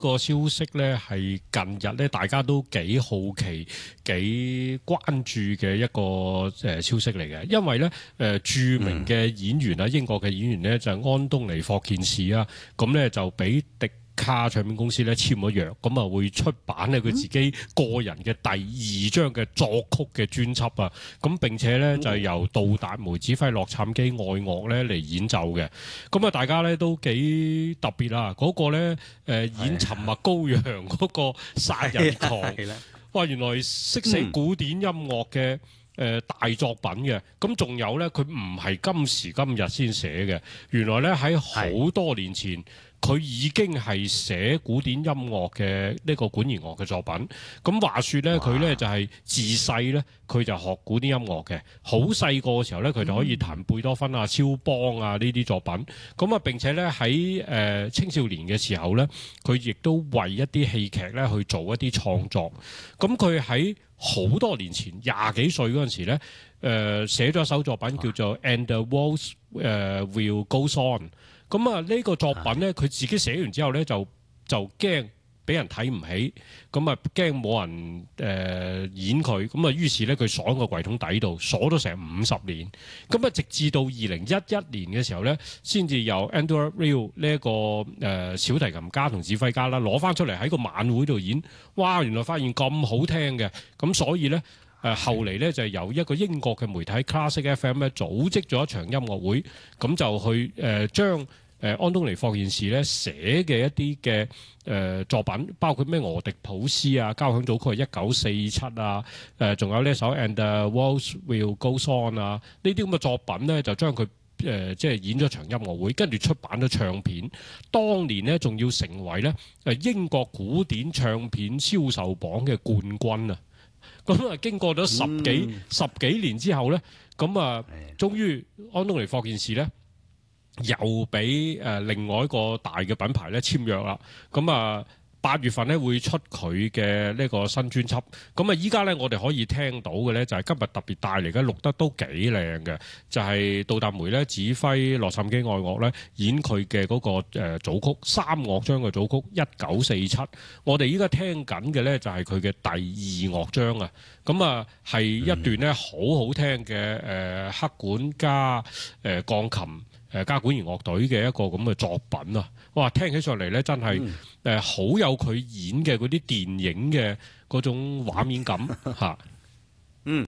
個消息咧係近日咧大家都幾好奇、幾關注嘅一個消息嚟嘅，因為咧著名嘅演員啊，英國嘅演員咧就係安東尼霍健士啊，咁咧就俾迪卡唱片公司咧簽咗約，咁啊會出版咧佢自己個人嘅第2張嘅作曲嘅專輯啊，咁並且咧就係由杜達梅指揮洛杉磯愛樂咧嚟演奏嘅，咁啊大家咧都幾特別啊！嗰個咧演沉默羔羊嗰個殺人狂，哇！原來識寫古典音樂嘅大作品嘅，咁仲有咧佢唔係今時今日先寫嘅，原來咧喺好多年前。佢已經係寫古典音樂嘅呢個管弦樂嘅作品。咁話說咧，佢咧就係自細咧，佢就學古典音樂嘅。好細個嘅時候咧，佢就可以彈貝多芬啊、肖邦啊呢啲作品。咁啊，並且咧喺青少年嘅時候咧，佢亦都為一啲戲劇咧去做一啲創作。咁佢喺好多年前20幾歲嗰陣時咧，寫咗一首作品叫做《And the Waltz Will Goes On》。咁啊，呢個作品咧，佢自己寫完之後咧，就驚俾人睇唔起，咁啊驚冇人演佢，咁啊於是咧佢鎖喺個櫃桶底度，鎖咗成50年，咁啊直至到2011年嘅時候咧，先至由 Andrew Rieu 呢一個小提琴家同指揮家啦，攞翻出嚟喺個晚會度演，哇！原來發現咁好聽嘅，咁所以咧。後嚟咧就係由一個英國嘅媒體 Classic FM 咧組織咗一場音樂會，咁就去將安東尼霍健士咧寫嘅一啲嘅作品，包括咩俄狄浦斯啊、交響組曲1947啊，仲有呢首 And the Waltz Will Goes On 啊，呢啲咁嘅作品咧就將佢即係演咗場音樂會，跟住出版咗唱片。當年咧仲要成為咧英國古典唱片銷售榜嘅冠軍啊！咁啊，經過咗十幾年之後咧，咁啊，終於安東尼霍健士咧又俾另外一個大嘅品牌咧簽約啦。咁啊，8月份咧會出佢嘅呢個新專輯。咁啊，依家咧我哋可以聽到嘅咧就係今日特別帶嚟嘅，錄得都幾靚嘅，就係杜達梅咧指揮洛杉磯愛樂咧演佢嘅嗰個組曲3樂章嘅組曲1947。我哋依家聽緊嘅咧就係佢嘅第2樂章啊。咁啊係一段咧好好聽嘅黑管加鋼琴加管弦樂隊嘅一個咁嘅作品啊！哇，聽起上嚟咧真係好有佢演嘅嗰啲電影嘅嗰種畫面感嚇。 嗯，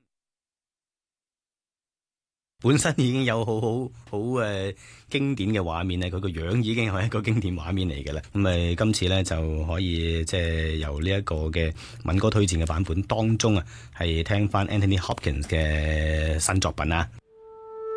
本身已經有好經典嘅畫面咧，佢個樣已經係一個經典畫面嚟嘅啦。咁今次咧就可以即係由呢一個嘅民歌推薦嘅版本當中啊，係聽翻 Anthony Hopkins 嘅新作品啊。